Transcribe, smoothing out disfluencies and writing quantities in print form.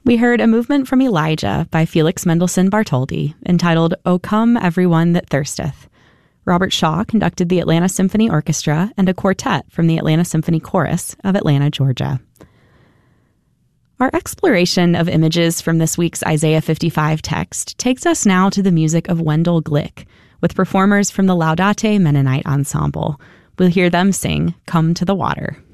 We heard a movement from Elijah by Felix Mendelssohn Bartholdy entitled O Come Everyone That Thirsteth. Robert Shaw conducted the Atlanta Symphony Orchestra and a quartet from the Atlanta Symphony Chorus of Atlanta, Georgia. Our exploration of images from this week's Isaiah 55 text takes us now to the music of Wendell Glick, with performers from the Laudate Mennonite Ensemble. We'll hear them sing Come to the Water.